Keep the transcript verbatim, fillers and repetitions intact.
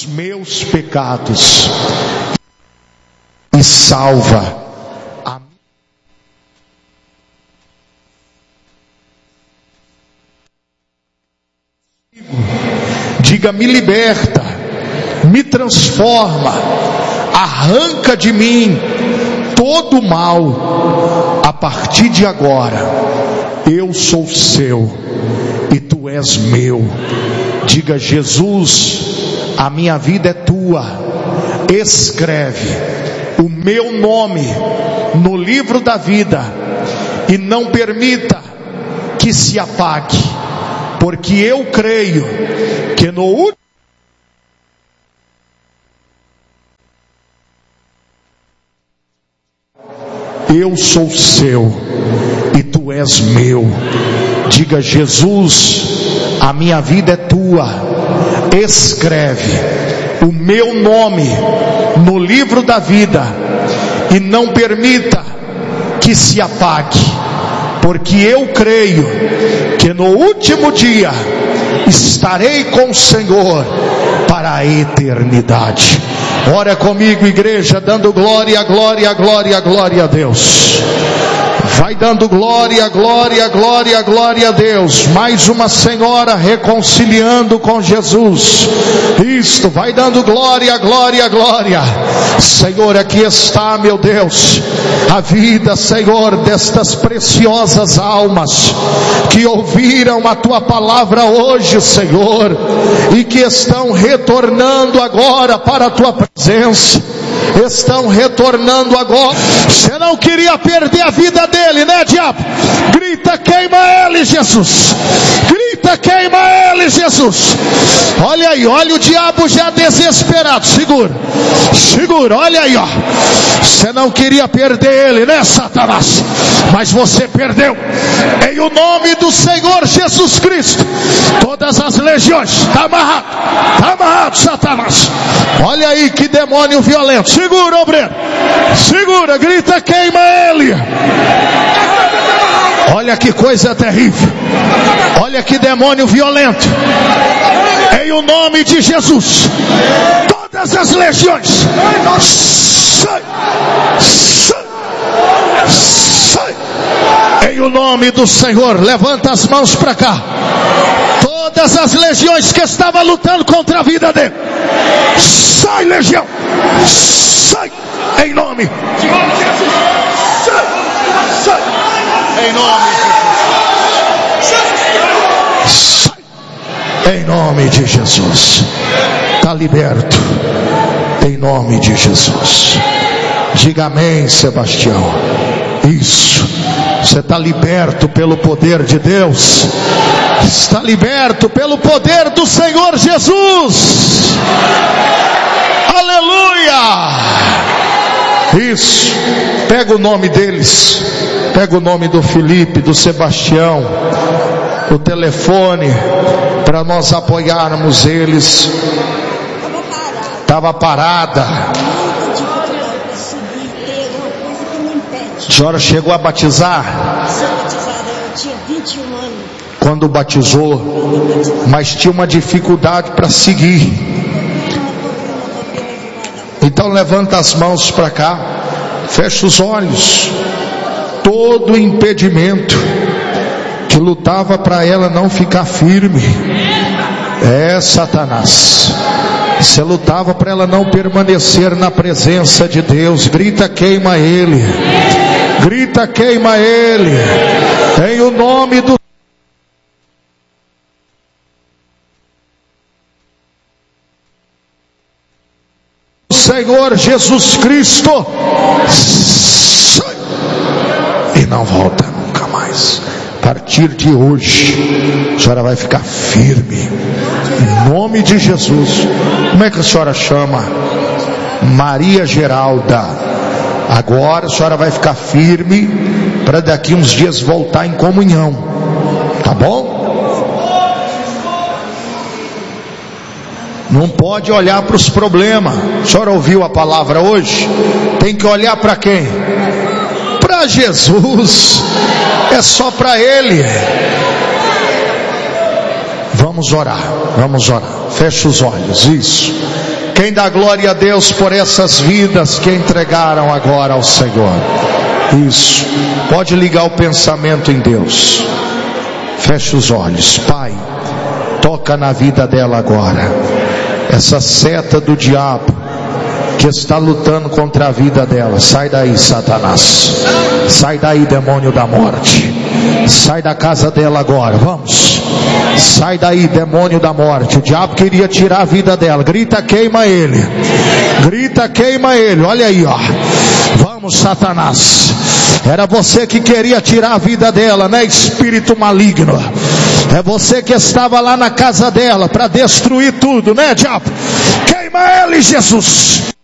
os meus pecados e salva a mim. Diga: me liberta, me transforma, arranca de mim todo o mal. A partir de agora eu sou seu e tu és meu. Diga: Jesus, a minha vida é tua. Escreve o meu nome no livro da vida e não permita que se apague, porque eu creio que no último eu sou seu e tu és meu. Diga: Jesus, a minha vida é tua. Escreve o meu nome no livro da vida e não permita que se apague, porque eu creio que no último dia estarei com o Senhor para a eternidade. Ora comigo, igreja, dando glória, glória, glória, glória a Deus. Vai dando glória, glória, glória, glória a Deus. Mais uma senhora reconciliando com Jesus. Isto, vai dando glória, glória, glória. Senhor, aqui está, meu Deus, a vida, Senhor, destas preciosas almas que ouviram a tua palavra hoje, Senhor, e que estão retornando agora para a tua presença. Estão retornando agora. Você não queria perder a vida dele, né, diabo? Grita: queima ele, Jesus. Grita: queima ele, Jesus. Olha aí, olha o diabo já desesperado. Segura, segura, olha aí, ó. Você não queria perder ele, né, Satanás? Mas você perdeu. Em o nome do Senhor Jesus Cristo, todas as legiões, está amarrado, está amarrado, Satanás. Olha aí que demônio violento. Segura, obreiro, segura, grita: queima ele. Olha que coisa terrível. Olha que demônio violento. Em o nome de Jesus, todas as legiões, sai, sai, sai. Em o nome do Senhor, levanta as mãos para cá. Todas as legiões que estavam lutando contra a vida dele, sai, legião, sai, em nome de Jesus. Sai, sai, em nome de Jesus. Sai, em nome de Jesus. Está liberto, em nome de Jesus. Diga amém, Sebastião. Isso, você está liberto pelo poder de Deus. Está liberto pelo poder do Senhor Jesus. Aleluia. Isso. Pega o nome deles. Pega o nome do Felipe, do Sebastião, o telefone, para nós apoiarmos eles. Estava parada. A senhora chegou a batizar? Eu tinha vinte e um anos. Quando batizou, mas tinha uma dificuldade para seguir. Então levanta as mãos para cá, fecha os olhos. Todo impedimento que lutava para ela não ficar firme, é Satanás. Você lutava para ela não permanecer na presença de Deus. Grita: queima ele. Grita: queima ele. Em o nome do Senhor Jesus Cristo. Sai. E não volta nunca mais. A partir de hoje, a senhora vai ficar firme. Em nome de Jesus. Como é que a senhora chama? Maria Geralda. Agora a senhora vai ficar firme para daqui uns dias voltar em comunhão. Tá bom? Não pode olhar para os problemas. A senhora ouviu a palavra hoje? Tem que olhar para quem? Para Jesus. É só para Ele. Vamos orar, vamos orar. Fecha os olhos, isso. Quem dá glória a Deus por essas vidas que entregaram agora ao Senhor? Isso. Pode ligar o pensamento em Deus. Feche os olhos. Pai, toca na vida dela agora. Essa seta do diabo que está lutando contra a vida dela, sai daí, Satanás. Sai daí, demônio da morte. Sai da casa dela agora. Vamos. Sai daí, demônio da morte. O diabo queria tirar a vida dela. Grita, queima ele. Grita, queima ele. Olha aí, ó. Vamos, Satanás. Era você que queria tirar a vida dela, né, espírito maligno? É você que estava lá na casa dela para destruir tudo, né, diabo? Queima ele, Jesus.